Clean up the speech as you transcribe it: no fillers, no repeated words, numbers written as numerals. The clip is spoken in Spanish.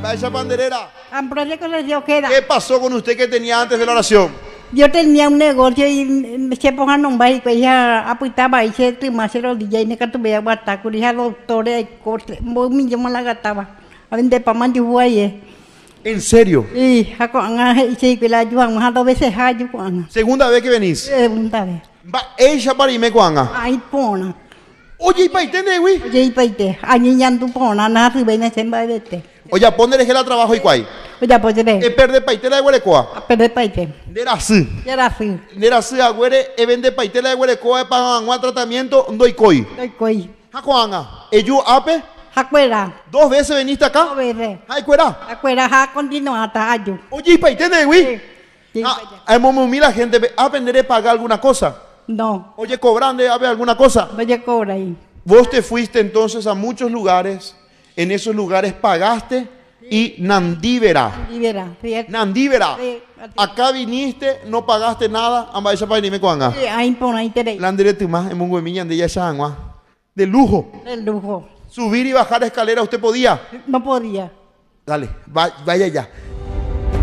Vaya panderera. Ambrosio con el Dios queda. ¿Qué pasó con usted que tenía antes de la oración? Yo tenía un negocio y se pongan un baile que ella apuntaba y se trimase los días y me tuve a guardar con ella doctora y corte. Muy yo me la gastaba. A vender para manjuaye. ¿En serio? Y ako anga y que la ayudan más 2 veces ayo con. Segunda vez que venís. Segunda vez. Ella para irme cuanga. Ay pona. Oye, y paitene, güey. Oye y paite. Añi yandu pona na ribena semba vete. Oye, ponele que la trabajo y cuay. Oye pues ve. Perde paitela de huelecoa. Pero paite. Nerasí. Ya así. Nerasí agüere, vende paitela de huelecoa para un tratamiento, doy coi. Estoy coi. Jacuanga. Ello ape. Acuera. 2 veces veniste acá. 2 veces. Ay, cuera. Acuera ha continuado hasta ayo. Oye, y paitene, güey. Sí, Hay momos la gente aprender a pagar alguna cosa. no. Oye, cobrando alguna cosa. Vaya cobra ahí. Vos te fuiste entonces a muchos lugares. En esos lugares pagaste y nandívera. Libera. ¿Cierto? Nandívera. Sí, Acá viniste, no pagaste nada. Amba esa para irme cuanga. sí, ahí pone ahí te La andere más en un miñan de ella de lujo. el lujo. Subir y bajar escalera usted podía. No podía. Dale, vaya ya.